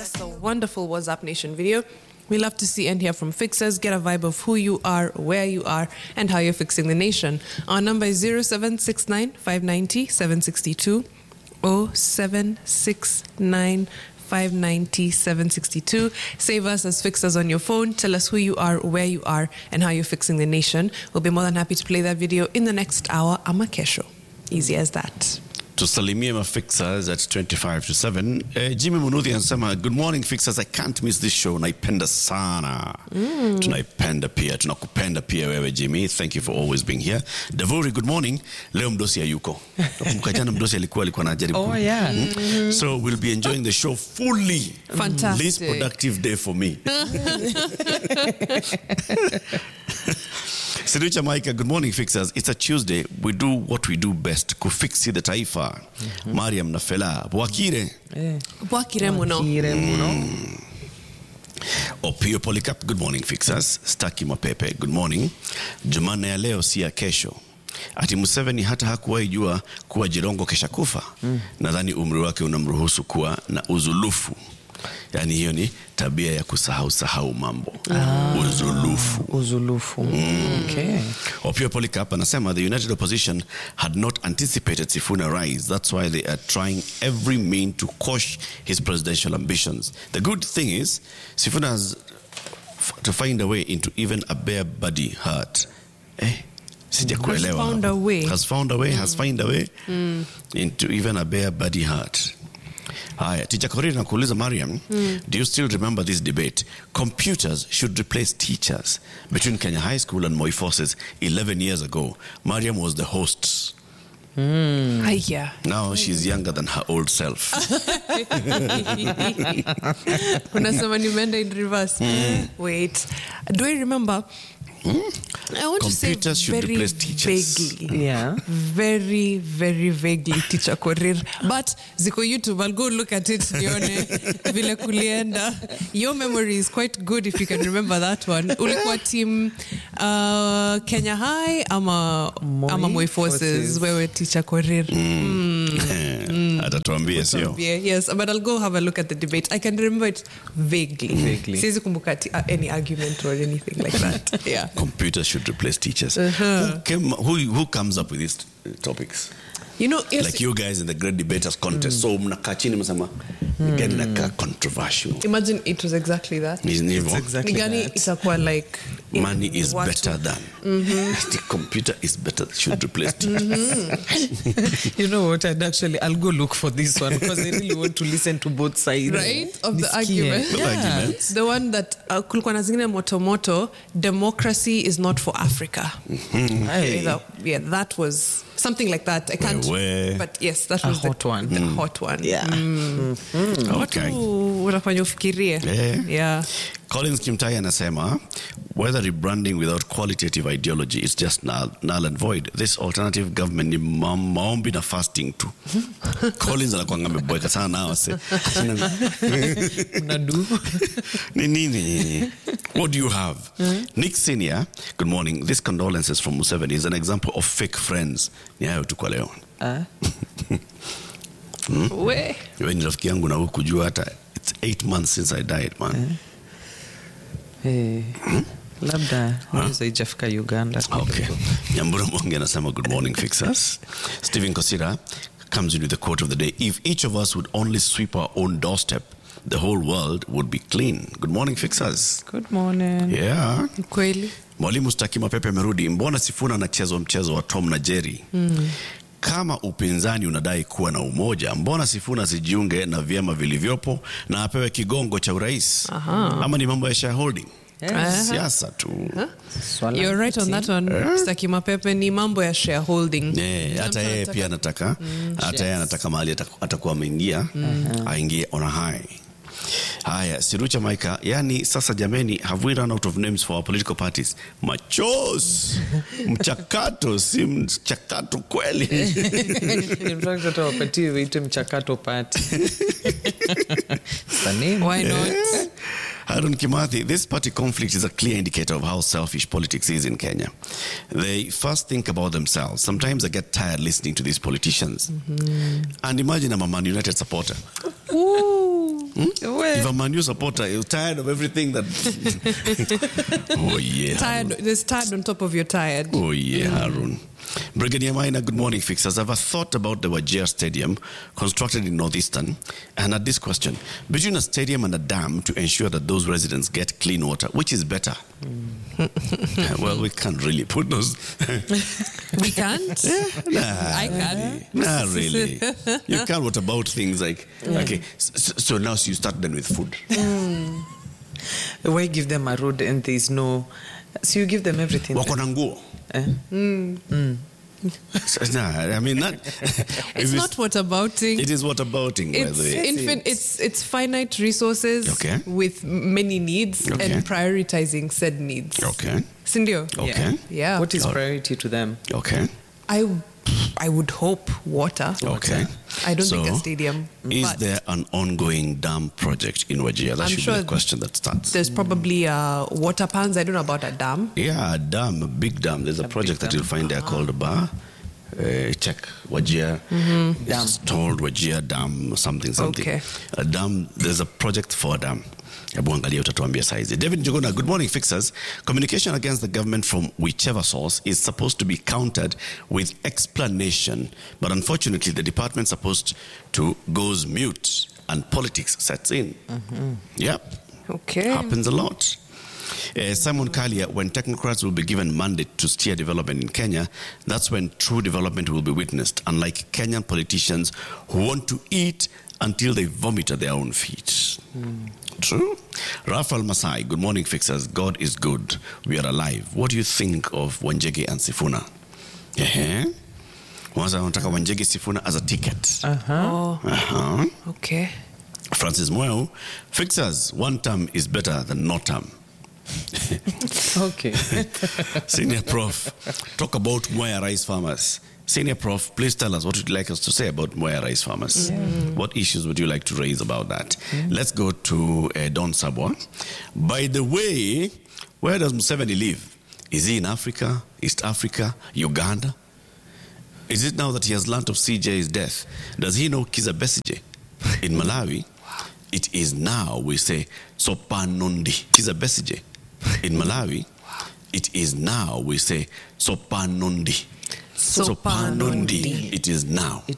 That's a wonderful WhatsApp Nation video. We love to see and hear from fixers, get a vibe of who you are, where you are, and how you're fixing the nation. Our number is 0769 590 762 0769 590 762. Save us as fixers on your phone. Tell us who you are, where you are, and how you're fixing the nation. We'll be more than happy to play that video in the next hour. Ama kesho. Easy as that. Tusalimie mafixers at 25 to 7. Jimmy Munuthi anasema, good morning fixers, I can't miss this show. Naipenda sana. Tunaipenda pia, tunakupenda pia wewe Jimmy. Thank you for always being here. Davori, good morning. Leo mdosi hayuko. Nakumbuka jana mdosi alikuwa anajaribu. Oh yeah. So we'll be enjoying the show fully. Fantastic. Least productive day for me. Sirucha Maika, good morning fixers. It's a Tuesday. We do what we do best. Kufixi the taifa. Mariam Nafela. Bwakire. Bwakire muno. Opio Polycarp, good morning fixers. Staki Mapepe, good morning. Jumanne ya leo si ya kesho. Ati Museveni hata hakuwahi jua kuwa Jirongo kesha kufa. Nadhani umri wake unamruhusu kuwa na uzulufu. Yani hiyo ni tabia ya kusahau mambo. Uzulufu. Okay. Opio Polycarp anasema the United Opposition had not anticipated Sifuna rise. That's why they are trying every means to quash his presidential ambitions. The good thing is Sifuna has to find a way into even a bare body hurt. Sijakuelewa. Has found a way into even a bare body hurt. Haya, Teacher Korir nakuuliza Mariam, do you still remember this debate? Computers should replace teachers between Kenya High School and Moi Forces 11 years ago. Mariam was the host. Now she's younger than her old self. Unasema nimeenda in reverse. Wait. Do I remember? I want Computers to say should very replace teachers. vaguely. Yeah. Very, very vaguely, Teacher Korir. But ziko YouTube, I'll go look at it. Nione vile kulienda. Your memory is quite good if you can remember that one. Ulikuwa team Kenya High ama Moi Forces. Wewe Teacher Korir. Atatuambia sio? Yes, but I'll go have a look at the debate. I can remember it vaguely. Siwezi kumbuka any argument or anything like that. Yeah. Computers should replace teachers. Who comes up with these topics? You know, yes, like you guys in the Great Debaters Contest. So mnakaa chini mnasema gani inakaa controversial. Imagine it was exactly that. It's exactly Nigani itakuwa like money is better than. The computer is better. Should replace teachers. You know what? I'll go look for this one because I really want to listen to both sides. Right? Of the argument. Yeah. The one that kulikuwa na zingine moto, democracy is not for Africa. Yeah, that was something like that. I can't. But yes, that was the hot one. The hot one. Yeah. Okay. Unafanya ufikirie. Yeah. Collins Kimtai anasema whether rebranding without qualitative ideology is just null and void. This alternative government ni maombi na fasting tu. Collins anakuwa ameboeka sana nao se. Unadu. Nini? What do you have? Nick Senior, good morning. This condolences from Museveni is an example of fake friends. Ni hayo tu kwa leo. Wewe ni rafiki yangu na hukujua hata it's 8 months since I died, man. Labda naweza ijafika Uganda. Okay. Nyambura Mwangi anasema good morning fixers. Stephen Kosira comes in with the quote of the day. If each of us would only sweep our own doorstep, the whole world would be clean. Good morning fixers. Good morning. Yeah. Kweli. Mwalimu Staki Mapepe amerudi. Mbona Sifuna anacheza mchezo wa Tom na Jerry? Kama upinzani unadai kuwa na umoja, mbona Sifuna sijiunge na vyama vilivyopo na apewe kigongo cha urais? Ama ni mambo ya shareholding? Siasa tu. You're right on that one. Staki Mapepe ni mambo ya shareholding. Hata yeye pia anataka. Hata yeye anataka mahali atakuwa ameingia, aingie on a high. Haya, Sirucha Maika, yani sasa jameni, have we run out of names for our political parties? Machos. Mchakato, si mchakato kweli. In fact, tutawapatie waite mchakato party. Why not? Harun Kimathi, this party conflict is a clear indicator of how selfish politics is in Kenya. They first think about themselves. Sometimes I get tired listening to these politicians. And imagine I'm a Man United supporter. Ooh. Well, If a Man U supporter, you're tired of everything that. Oh, yeah. Tired. There's tired on top of your tired. Oh, yeah, Harun. Brigadier Maina, good morning, Fixers. I've a thought about the Wajir Stadium constructed in Northeastern and had this question. Between a stadium and a dam to ensure that those residents get clean water, which is better? Well, we can't really put those. We can't. I can. Not really. You can't. What about things like, okay, so now you start then with food. why give them a road and there's no... So you give them everything. Wako na nguo. Nah, I mean, not. It's not whatabouting. It is whatabouting, by the way. It's finite resources with many needs and prioritizing said needs. Okay. Sindio? Okay. Yeah. What is priority to them? Okay. I would hope water. Okay. I don't think a stadium. Is there an ongoing dam project in Wajir? That should be the question that starts. There's probably water pans. I don't know about a dam. Yeah, a dam, a big dam. There's a project that you'll find there called Bar. Check Wajir. Installed Wajir Dam, something. Okay. A dam, there's a project for a dam. David Njuguna, good morning, Fixers. Communication against the government from whichever source is supposed to be countered with explanation, but unfortunately the department supposed to goes mute and politics sets in. Yep. Okay. Happens a lot. Simon Kalia, when technocrats will be given mandate to steer development in Kenya, that's when true development will be witnessed, unlike Kenyan politicians who want to eat until they vomit at their own feet. True. Rafael Masai, good morning, Fixers. God is good. We are alive. What do you think of Wanjegi and Sifuna? Once I want to take Wanjegi Sifuna as a ticket. Okay. Francis Moyo, Fixers, one term is better than no term. Okay. Senior Prof, talk about Mwea rice farmers. Senior Prof, please tell us what would you like us to say about Mwea rice farmers. What issues would you like to raise about that? Let's go to Don Sabwa. By the way, where does Museveni live? Is he in Africa, East Africa, Uganda? Is it now that he has learnt of CJ's death? Does he know Kiza Besige in Malawi? It is now we say Sopanondi. Kiza Besige in Malawi. It is now we say Sopanondi. Sopanondi. It is now.